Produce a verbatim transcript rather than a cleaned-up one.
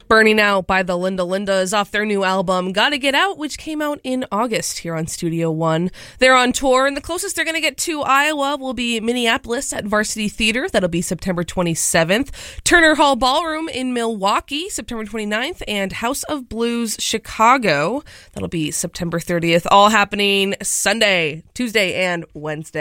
Burning Out by the Linda Lindas off their new album, Gotta Get Out, which came out in August here on Studio One. They're on tour, and the closest they're going to get to Iowa will be Minneapolis at Varsity Theater. That'll be September twenty-seventh. Turner Hall Ballroom in Milwaukee, September twenty-ninth. And House of Blues Chicago. That'll be September thirtieth. All happening Sunday, Tuesday, and Wednesday.